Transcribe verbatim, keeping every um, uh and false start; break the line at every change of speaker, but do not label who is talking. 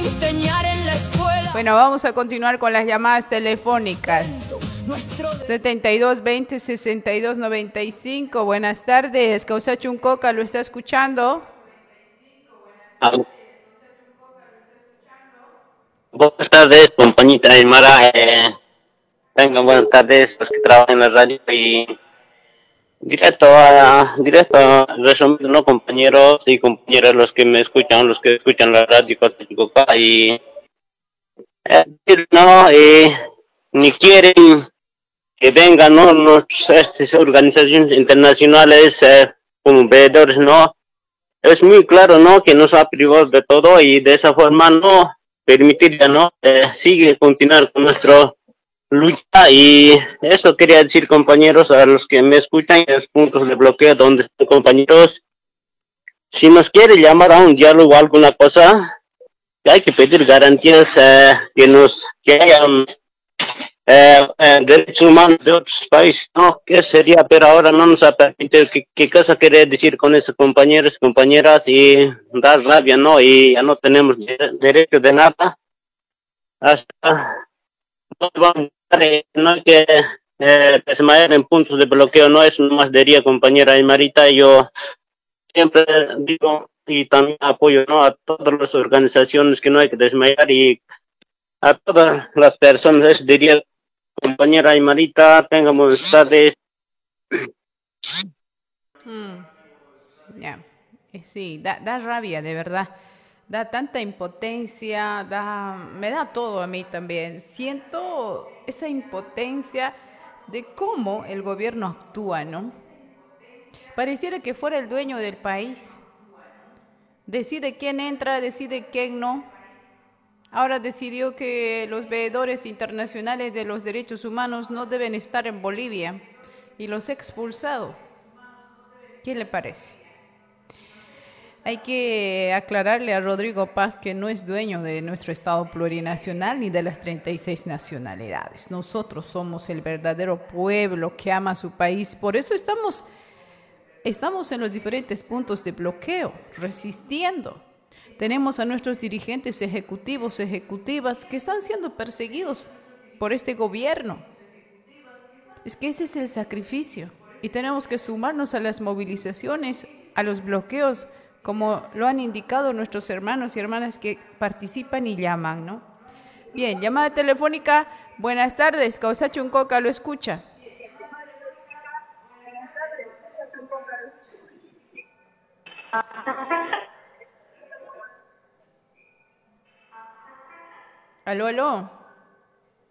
enseñar en la escuela.
Bueno, vamos a continuar con las llamadas telefónicas. setenta y dos veinte sesenta y dos noventa y cinco. Buenas tardes, Causa Chuncoca, ¿lo está escuchando?
Ah, buenas tardes, compañita Aymara. Eh, tengan buenas tardes los que trabajan en la radio y directo a directo a resumir, ¿no, compañeros y compañeras, los que me escuchan, los que escuchan la radio Costa Chicopa y eh, no eh, ni quieren que vengan, ¿no? Los, estas organizaciones internacionales eh, como veedores, ¿no? Es muy claro, ¿no? Que nos ha privado de todo y de esa forma no permitir ya, ¿no? Eh, sigue continuar con nuestra lucha y eso quería decir, compañeros, a los que me escuchan en los puntos de bloqueo donde están, compañeros, si nos quiere llamar a un diálogo o alguna cosa, hay que pedir garantías eh, que nos que hayan eh, eh, derechos humanos de otros países, ¿no? ¿Qué sería? Pero ahora no nos ha permitido. ¿Qué, qué cosa quiere decir con eso, compañeros, compañeras? Y da rabia, ¿no? Y ya no tenemos de, derecho de nada. Hasta no, vamos a, eh, no hay que eh, desmayar en puntos de bloqueo, no es más diría, compañera Aymarita. Yo siempre digo y también apoyo, ¿no? A todas las organizaciones que no hay que desmayar y a todas las personas, eso diría, compañera Aymarita, tengamos buenas tardes.
Mm, ya, eh, sí, da, da rabia, de verdad. Da tanta impotencia, da, me da todo a mí también. Siento esa impotencia de cómo el gobierno actúa, ¿no? Pareciera que fuera el dueño del país. Decide quién entra, decide quién no. Ahora decidió que los veedores internacionales de los derechos humanos no deben estar en Bolivia y los ha expulsado. ¿Qué le parece? Hay que aclararle a Rodrigo Paz que no es dueño de nuestro Estado plurinacional ni de las treinta y seis nacionalidades. Nosotros somos el verdadero pueblo que ama a su país. Por eso estamos, estamos en los diferentes puntos de bloqueo, resistiendo. Tenemos a nuestros dirigentes ejecutivos, ejecutivas, que están siendo perseguidos por este gobierno. Es que ese es el sacrificio. Y tenemos que sumarnos a las movilizaciones, a los bloqueos, como lo han indicado nuestros hermanos y hermanas que participan y llaman, ¿no? Bien, llamada telefónica. Buenas tardes, Causa Chuncoca, lo escucha. Aló, aló.